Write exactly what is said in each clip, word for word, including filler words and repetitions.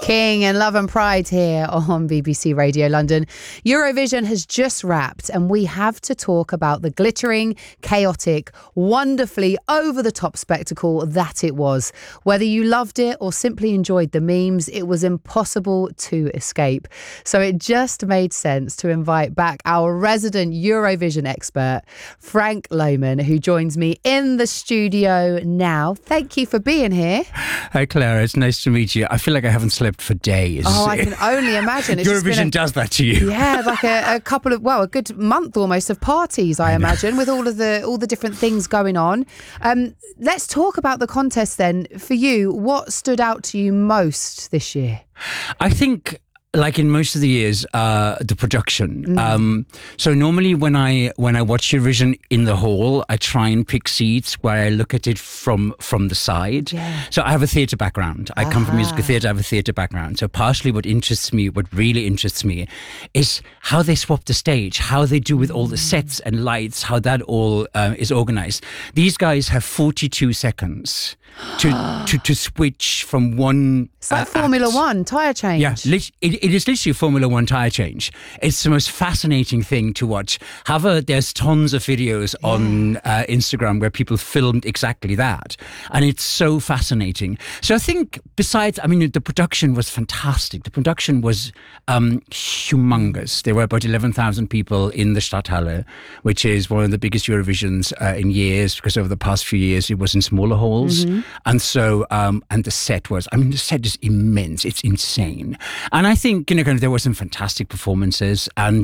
King and Love and Pride here on B B C Radio London. Eurovision has just wrapped and we have to talk about the glittering, chaotic, wonderfully over-the-top spectacle that it was. Whether you loved it or simply enjoyed the memes, it was impossible to escape. So it just made sense to invite back our resident Eurovision expert, Frank Lohman, who joins me in the studio now. Thank you for being here. Hi, Clara. It's nice to meet you. I feel like I haven't slept for days. Oh, I can only imagine. It's Eurovision a, does that to you. Yeah, like a, a couple of, well, a good month almost of parties, I, I imagine, with all of the all the different things going on. Um, let's talk about the contest then. For you, what stood out to you most this year? I think, like in most of the years, uh, the production. Mm. Um, so normally when I when I watch Eurovision in the hall, I try and pick seats where I look at it from from the side. Yeah. So I have a theatre background. I uh-huh. come from musical theatre. I have a theatre background. So partially what interests me, what really interests me, is how they swap the stage, how they do with all the sets and lights, how that all uh, is organised. These guys have forty-two seconds to to to switch from one. It's like uh, Formula act. One tyre change. Yeah, it, it is literally a Formula One tyre change. It's the most fascinating thing to watch. However, there's tons of videos yeah. on uh, Instagram where people filmed exactly that, and it's so fascinating. So I think, besides, I mean, the production was fantastic. The production was um, humongous. There were about eleven thousand people in the Stadthalle, which is one of the biggest Eurovisions uh, in years, because over the past few years it was in smaller halls. Mm-hmm. And so, um, and the set was, I mean, the set is immense. It's insane. And I think, you know, kind of there were some fantastic performances and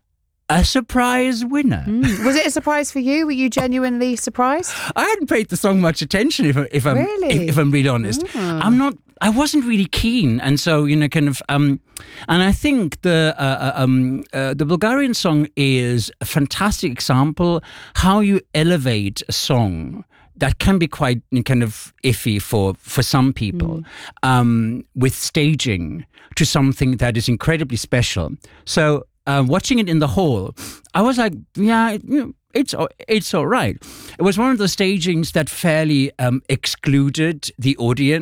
a surprise winner. Mm. Was it a surprise for you? Were you genuinely surprised? I hadn't paid the song much attention, if, if I'm really? if, if I'm really honest. Mm. I'm not. I wasn't really keen, and so you know, kind of. Um, and I think the uh, um, uh, the Bulgarian song is a fantastic example how you elevate a song that can be quite kind of iffy for, for some people, mm. um, with staging to something that is incredibly special. So uh, watching it in the hall, I was like, yeah, you know, it's it's all right. It was one of the stagings that fairly um, excluded the audience.